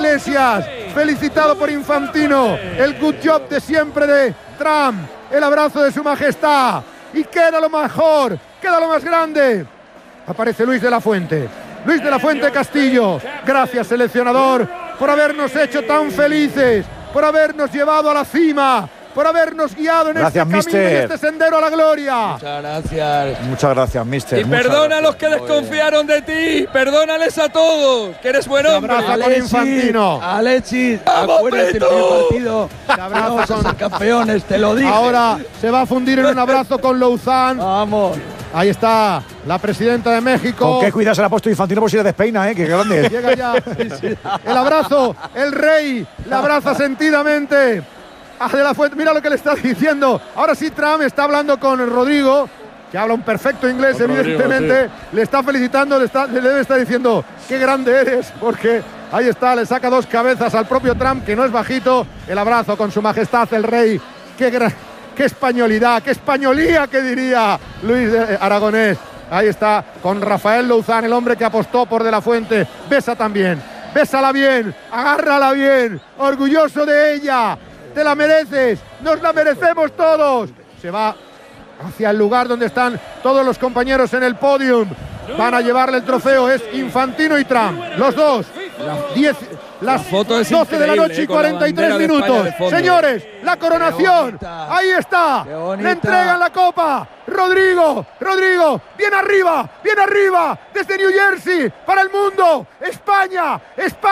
Iglesias, felicitado por Infantino, el good job de siempre de Trump, el abrazo de su majestad, y queda lo mejor, queda lo más grande. Aparece Luis de la Fuente Castillo. Gracias, seleccionador, por habernos hecho tan felices, por habernos llevado a la cima, por habernos guiado en este camino, en este sendero a la gloria. Muchas gracias. Muchas gracias, mister. Y perdona a los que desconfiaron de ti. Perdónales a todos, que eres buen hombre. Abraza con Infantino. Alexis, acuérdate del primer partido. Te abraza con campeones, te lo digo. Ahora se va a fundir en un abrazo con Louzán. Vamos. Ahí está la presidenta de México. Con qué cuidado se le ha puesto Infantino por si le despeina, qué grande es. Llega ya el abrazo, el rey le abraza sentidamente a De la Fuente. Mira lo que le está diciendo. Ahora sí, Trump está hablando con Rodrigo, que habla un perfecto inglés, con evidentemente. Rodrigo, sí. Le está felicitando, le debe estar diciendo qué grande eres, porque ahí está, le saca 2 cabezas al propio Trump, que no es bajito. El abrazo con su majestad el rey. Qué españolidad, qué españolía, que diría Luis Aragonés. Ahí está, con Rafael Louzán, el hombre que apostó por De la Fuente. Besa también, bésala bien, agárrala bien, orgulloso de ella. Te la mereces, nos la merecemos todos. Se va hacia el lugar donde están todos los compañeros en el podium. Van a llevarle el trofeo, es Infantino y Trump, los dos. Las 12 de la noche y 43 minutos. Señores, la coronación. Ahí está. Le entregan la copa. Rodrigo, bien arriba, desde New Jersey, para el mundo. España.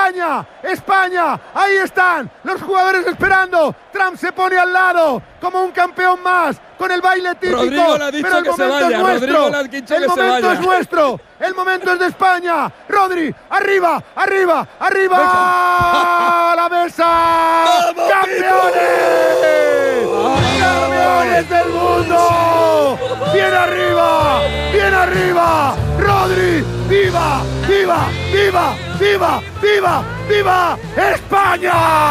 Ahí están los jugadores esperando. Trump se pone al lado como un campeón más, con el baile típico. Rodrigo le ha dicho pero el que momento se vaya. es nuestro. Rodrigo le ha dicho el que momento se vaya. es nuestro. El momento es de España. Rodri, arriba. ¡A la mesa! ¡Vamos, ¡Campeones! ¡Campeones del mundo! ¡Bien arriba! ¡Rodri! ¡Viva España!